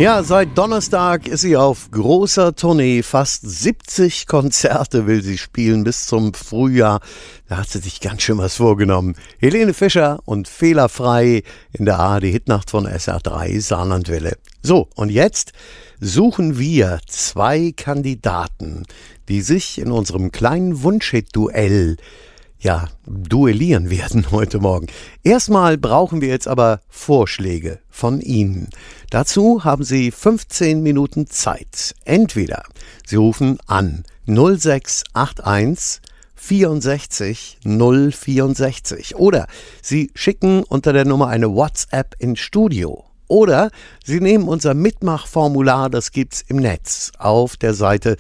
Ja, seit Donnerstag ist sie auf großer Tournee. Fast 70 Konzerte will sie spielen bis zum Frühjahr. Da hat sie sich ganz schön was vorgenommen. Helene Fischer und Fehlerfrei in der ARD-Hitnacht von SR3 Saarlandwelle. So, und jetzt suchen wir 2 Kandidaten, die sich in unserem kleinen Wunschhit-Duell duellieren werden heute Morgen. Erstmal brauchen wir jetzt aber Vorschläge von Ihnen. Dazu haben Sie 15 Minuten Zeit. Entweder Sie rufen an 0681 64 064 oder Sie schicken unter der Nummer eine WhatsApp ins Studio. Oder Sie nehmen unser Mitmachformular, das gibt's im Netz auf der Seite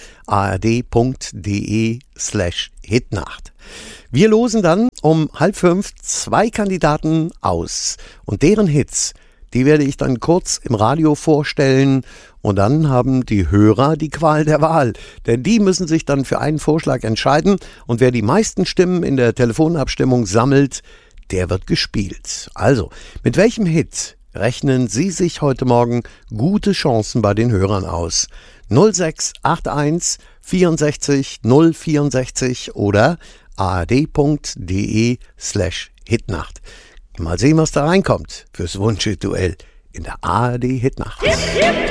ard.de/Hitnacht. Wir losen dann um 4:30 2 Kandidaten aus und deren Hits, die werde ich dann kurz im Radio vorstellen und dann haben die Hörer die Qual der Wahl, denn die müssen sich dann für einen Vorschlag entscheiden und wer die meisten Stimmen in der Telefonabstimmung sammelt, der wird gespielt. Also, mit welchem Hit rechnen Sie sich heute Morgen gute Chancen bei den Hörern aus? 0681 64 064 oder ard.de/Hitnacht. Mal sehen, was da reinkommt fürs Wunschhit-Duell in der ARD-Hitnacht.